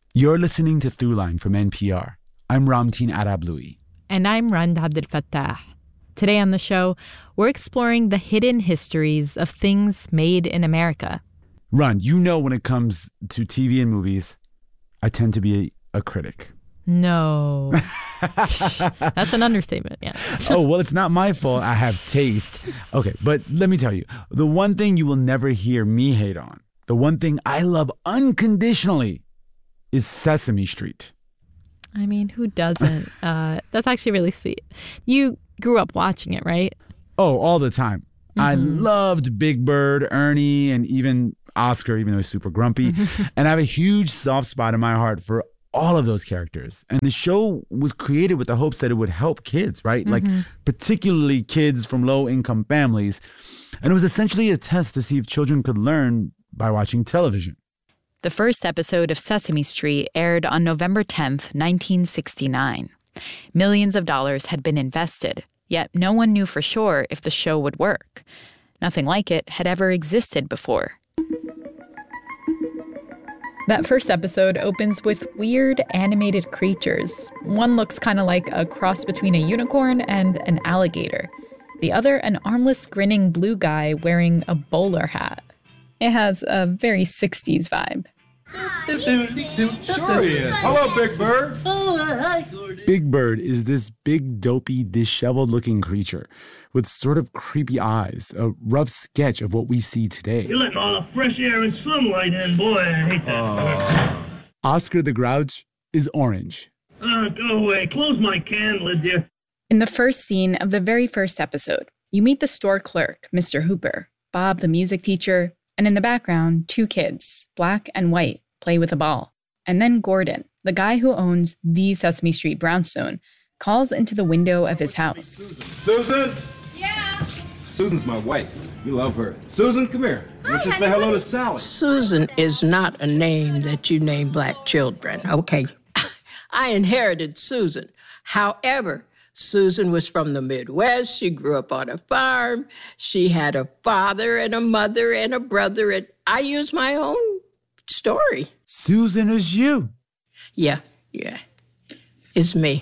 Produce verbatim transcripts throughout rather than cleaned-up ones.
You're listening to Throughline from N P R. I'm Ramteen Arablouei. And I'm Rand Abdel Fattah. Today on the show, we're exploring the hidden histories of things made in America. Rand, you know when it comes to T V and movies, I tend to be a, a critic. No. That's an understatement, yeah. Oh, well, it's not my fault. I have taste. Okay, but let me tell you, the one thing you will never hear me hate on, the one thing I love unconditionally is Sesame Street. I mean, who doesn't? Uh, that's actually really sweet. You grew up watching it, right? Oh, all the time. Mm-hmm. I loved Big Bird, Ernie, and even Oscar, even though he's super grumpy. And I have a huge soft spot in my heart for all of those characters. And the show was created with the hopes that it would help kids, right? Mm-hmm. Like particularly kids from low-income families. And it was essentially a test to see if children could learn by watching television. The first episode of Sesame Street aired on November tenth, nineteen sixty-nine. Millions of dollars had been invested, yet no one knew for sure if the show would work. Nothing like it had ever existed before. That first episode opens with weird animated creatures. One looks kind of like a cross between a unicorn and an alligator. The other, an armless, grinning blue guy wearing a bowler hat. It has a very sixties vibe. Sure he is. Hello, Big Bird. Oh, hi, Gordy. Big Bird is this big, dopey, disheveled-looking creature with sort of creepy eyes, a rough sketch of what we see today. You're letting all the fresh air and sunlight in. Boy, I hate that. Uh. Oscar the Grouch is orange. Uh, go away. Close my can lid, dear. In the first scene of the very first episode, you meet the store clerk, Mister Hooper, Bob the music teacher, and in the background, two kids, black and white, play with a ball. And then Gordon, the guy who owns the Sesame Street brownstone, calls into the window of his house. Susan? Susan? Yeah? Susan's my wife. We love her. Susan, come here. Why don't you say hello to Sally? Susan is not a name that you name black children, okay? I inherited Susan. However, Susan was from the Midwest. She grew up on a farm. She had a father and a mother and a brother, and I use my own story. Susan is you. Yeah, yeah. It's me.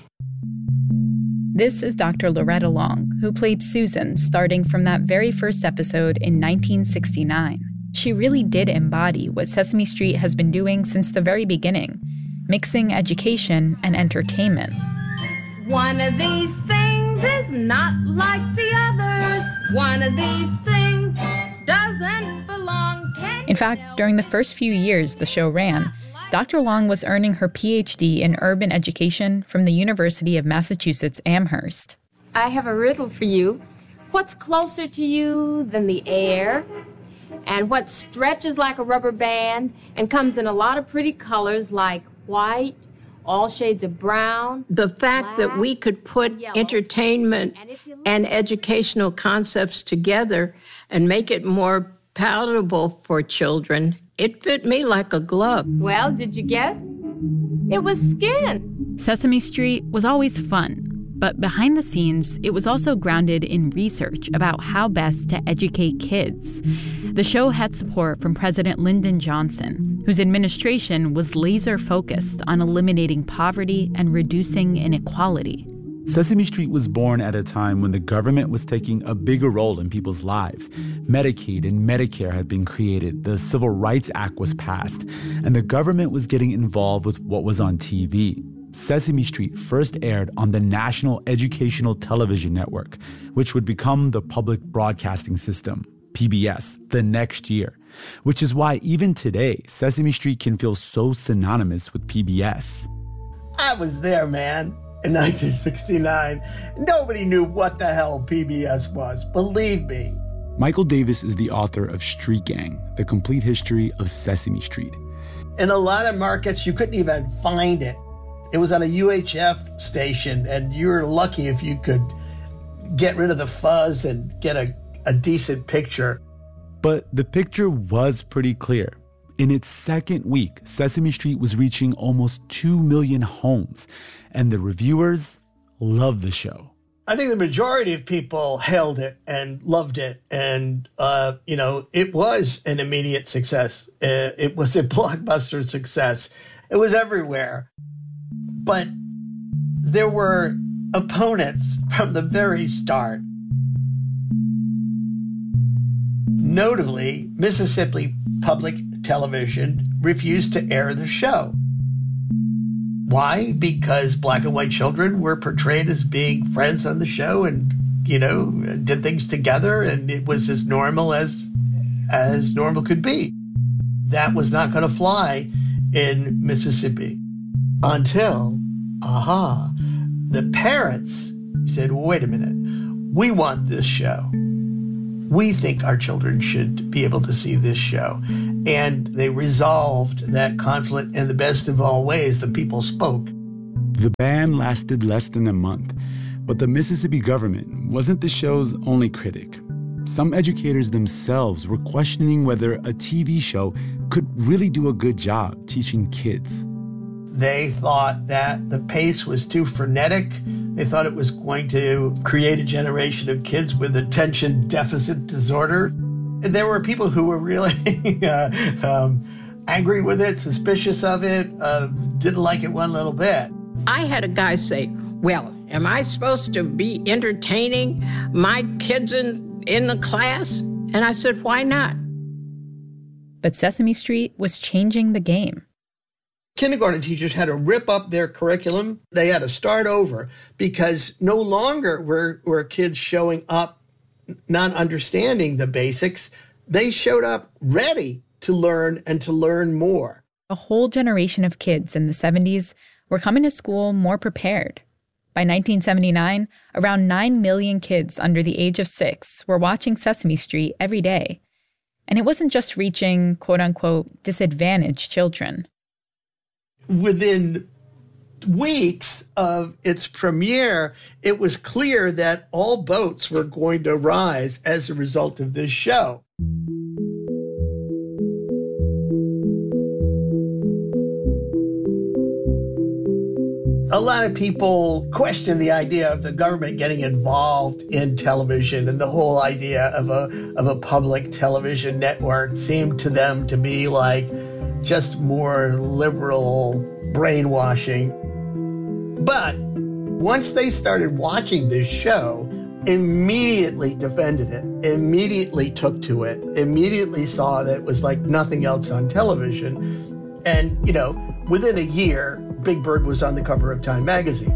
This is Doctor Loretta Long, who played Susan starting from that very first episode in nineteen sixty-nine. She really did embody what Sesame Street has been doing since the very beginning, mixing education and entertainment. One of these things is not like the others. One of these things doesn't belong. Can In fact, during the first few years the show ran, Doctor Long was earning her P H D in urban education from the University of Massachusetts Amherst. I have a riddle for you. What's closer to you than the air? And what stretches like a rubber band and comes in a lot of pretty colors like white, all shades of brown. The fact that we could put entertainment and educational concepts together and make it more palatable for children, it fit me like a glove. Well, did you guess? It was skin. Sesame Street was always fun, but behind the scenes, it was also grounded in research about how best to educate kids. The show had support from President Lyndon Johnson, whose administration was laser-focused on eliminating poverty and reducing inequality. Sesame Street was born at a time when the government was taking a bigger role in people's lives. Medicaid and Medicare had been created, the Civil Rights Act was passed, and the government was getting involved with what was on T V. Sesame Street first aired on the National Educational Television Network, which would become the Public Broadcasting System, P B S, the next year, which is why even today, Sesame Street can feel so synonymous with P B S. I was there, man. In nineteen sixty-nine, nobody knew what the hell P B S was, believe me. Michael Davis is the author of Street Gang, The Complete History of Sesame Street. In a lot of markets, you couldn't even find it. It was on a U H F station, and you were lucky if you could get rid of the fuzz and get a, a decent picture. But the picture was pretty clear. In its second week, Sesame Street was reaching almost two million homes, and the reviewers loved the show. I think the majority of people hailed it and loved it. And, uh, you know, it was an immediate success. Uh, it was a blockbuster success. It was everywhere. But there were opponents from the very start. Notably, Mississippi Public Television refused to air the show. Why? Because black and white children were portrayed as being friends on the show and, you know, did things together, and it was as normal as as normal could be. That was not going to fly in Mississippi until, aha, the parents said, wait a minute, we want this show. We think our children should be able to see this show. And they resolved that conflict in the best of all ways. The people spoke. The ban lasted less than a month, but the Mississippi government wasn't the show's only critic. Some educators themselves were questioning whether a T V show could really do a good job teaching kids. They thought that the pace was too frenetic. They thought it was going to create a generation of kids with attention deficit disorder. And there were people who were really uh, um, angry with it, suspicious of it, uh, didn't like it one little bit. I had a guy say, well, am I supposed to be entertaining my kids in, in the class? And I said, why not? But Sesame Street was changing the game. Kindergarten teachers had to rip up their curriculum. They had to start over because no longer were, were kids showing up not understanding the basics. They showed up ready to learn and to learn more. A whole generation of kids in the seventies were coming to school more prepared. By nineteen seventy-nine, around nine million kids under the age of six were watching Sesame Street every day. And it wasn't just reaching, quote-unquote, disadvantaged children. Within weeks of its premiere, it was clear that all boats were going to rise as a result of this show. A lot of people question the idea of the government getting involved in television, and the whole idea of a of a public television network seemed to them to be like just more liberal brainwashing. But once they started watching this show, immediately defended it, immediately took to it, immediately saw that it was like nothing else on television. And, you know, within a year, Big Bird was on the cover of Time magazine.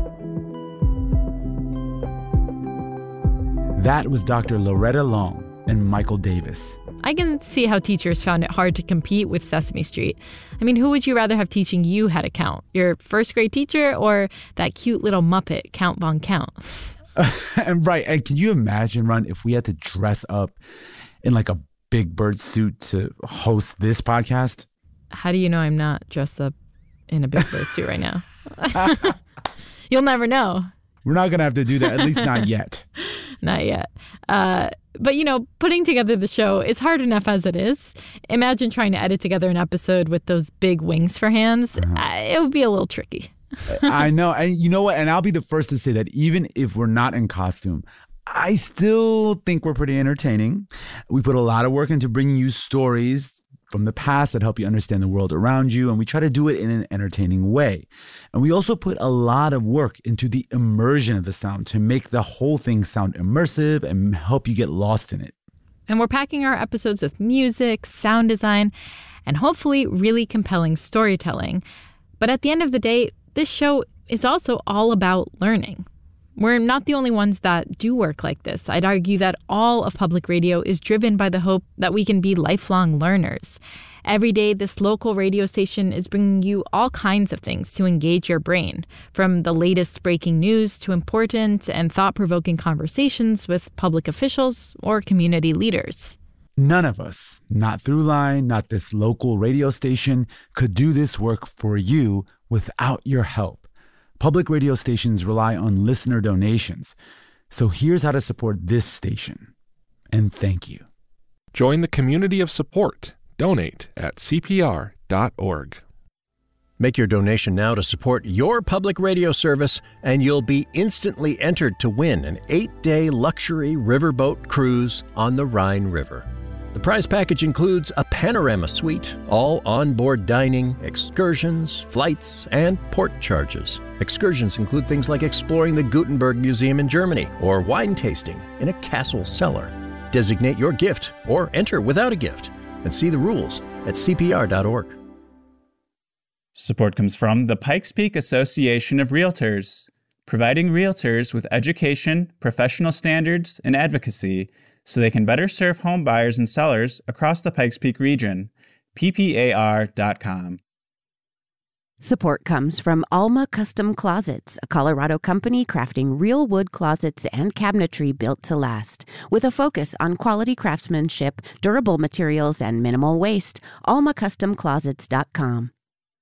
That was Doctor Loretta Long and Michael Davis. I can see how teachers found it hard to compete with Sesame Street. I mean, who would you rather have teaching you how to count? Your first grade teacher or that cute little Muppet, Count Von Count? Uh, and right. And can you imagine, Ron, if we had to dress up in like a Big Bird suit to host this podcast? How do you know I'm not dressed up in a Big Bird suit right now? You'll never know. We're not going to have to do that, at least not yet. Not yet. Uh, but, you know, putting together the show is hard enough as it is. Imagine trying to edit together an episode with those big wings for hands. Uh-huh. Uh, it would be a little tricky. I know. And you know what? And I'll be the first to say that even if we're not in costume, I still think we're pretty entertaining. We put a lot of work into bringing you stories from the past that help you understand the world around you, and we try to do it in an entertaining way. And we also put a lot of work into the immersion of the sound to make the whole thing sound immersive and help you get lost in it. And we're packing our episodes with music, sound design, and hopefully really compelling storytelling. But at the end of the day, this show is also all about learning. We're not the only ones that do work like this. I'd argue that all of public radio is driven by the hope that we can be lifelong learners. Every day, this local radio station is bringing you all kinds of things to engage your brain, from the latest breaking news to important and thought-provoking conversations with public officials or community leaders. None of us, not Throughline, not this local radio station, could do this work for you without your help. Public radio stations rely on listener donations. So here's how to support this station. And thank you. Join the community of support. Donate at C P R dot org. Make your donation now to support your public radio service, and you'll be instantly entered to win an eight-day luxury riverboat cruise on the Rhine River. The prize package includes a panorama suite, all onboard dining, excursions, flights, and port charges. Excursions include things like exploring the Gutenberg Museum in Germany or wine tasting in a castle cellar. Designate your gift or enter without a gift and see the rules at C P R dot org. Support comes from the Pikes Peak Association of Realtors, providing realtors with education, professional standards, and advocacy so they can better serve home buyers and sellers across the Pikes Peak region. P P A R dot com. Support comes from Alma Custom Closets, a Colorado company crafting real wood closets and cabinetry built to last. With a focus on quality craftsmanship, durable materials, and minimal waste, alma custom closets dot com.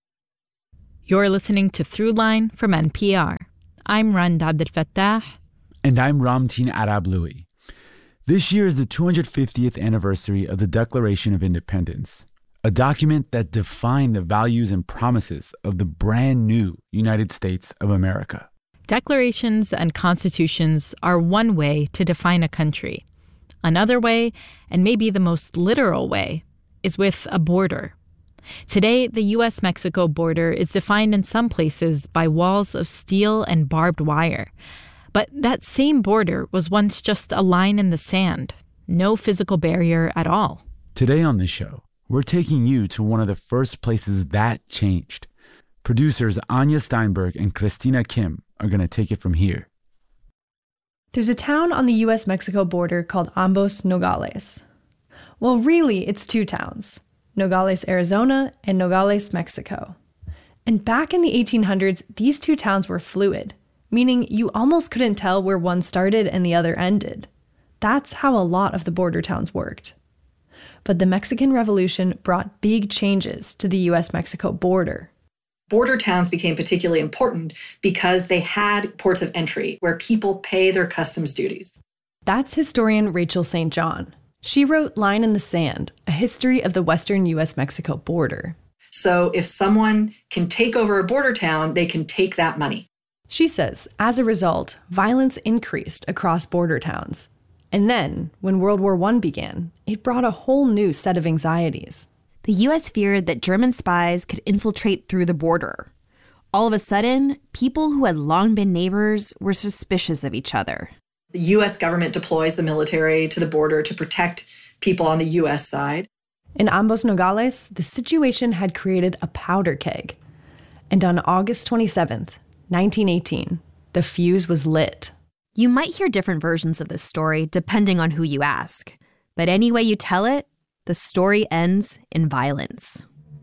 You're listening to Throughline from N P R. I'm Rand Abdelfattah. And I'm Ramtin Arablouei. This year is the two hundred fiftieth anniversary of the Declaration of Independence, a document that defined the values and promises of the brand new United States of America. Declarations and constitutions are one way to define a country. Another way, and maybe the most literal way, is with a border. Today, the U S Mexico border is defined in some places by walls of steel and barbed wire. But that same border was once just a line in the sand, no physical barrier at all. Today on the show, we're taking you to one of the first places that changed. Producers Anya Steinberg and Christina Kim are going to take it from here. There's a town on the U S Mexico border called Ambos Nogales. Well, really, it's two towns. Nogales, Arizona, and Nogales, Mexico. And back in the eighteen hundreds, these two towns were fluid, meaning you almost couldn't tell where one started and the other ended. That's how a lot of the border towns worked. But the Mexican Revolution brought big changes to the U S Mexico border. Border towns became particularly important because they had ports of entry where people pay their customs duties. That's historian Rachel Saint John. She wrote Line in the Sand, a history of the western U S Mexico border. So if someone can take over a border town, they can take that money. She says, as a result, violence increased across border towns. And then, when World War One began, it brought a whole new set of anxieties. The U S feared that German spies could infiltrate through the border. All of a sudden, people who had long been neighbors were suspicious of each other. The U S government deploys the military to the border to protect people on the U S side. In Ambos Nogales, the situation had created a powder keg. And on August twenty-seventh, nineteen eighteen, the fuse was lit. You might hear different versions of this story depending on who you ask. But any way you tell it, the story ends in violence.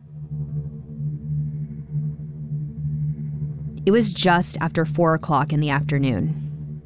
It was just after four o'clock in the afternoon.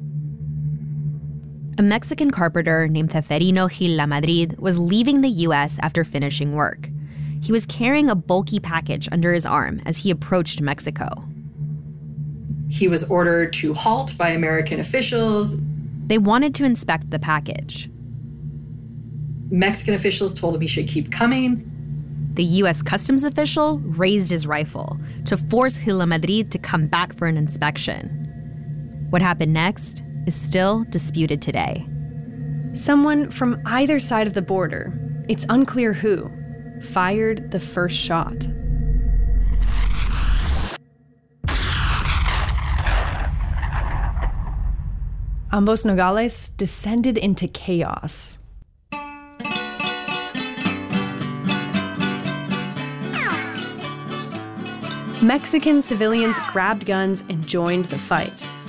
A Mexican carpenter named Ceferino Gil Lamadrid was leaving the U S after finishing work. He was carrying a bulky package under his arm as he approached Mexico. He was ordered to halt by American officials. They wanted to inspect the package. Mexican officials told him he should keep coming. The U S customs official raised his rifle to force Gil Lamadrid to come back for an inspection. What happened next is still disputed today. Someone from either side of the border, it's unclear who, fired the first shot. Ambos Nogales descended into chaos. Mexican civilians grabbed guns and joined the fight.